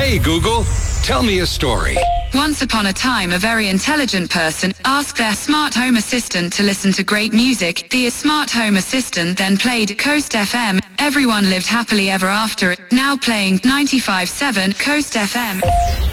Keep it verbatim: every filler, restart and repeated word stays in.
Hey Google, tell me a story. Once upon a time, a very intelligent person asked their smart home assistant to listen to great music. The smart home assistant then played Coast F M. Everyone lived happily ever after. Now playing ninety-five point seven Coast F M.